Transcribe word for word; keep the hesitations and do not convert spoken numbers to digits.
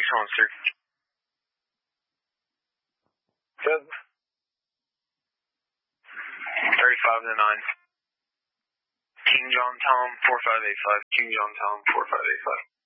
on, sir. Seven. thirty-five to nine. King John Tom, four five eight five. King John Tom, four five eight five.